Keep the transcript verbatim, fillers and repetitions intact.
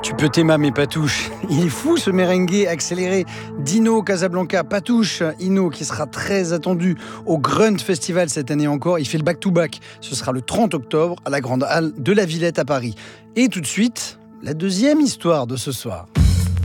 Tu peux t'aimer Patouche. Il est fou ce merengue accéléré d'Inno Casablanca. Patouche, Inno qui sera très attendu au Grunt Festival cette année encore. Il fait le back-to-back. Ce sera le trente octobre à la Grande Halle de la Villette à Paris. Et tout de suite, la deuxième histoire de ce soir.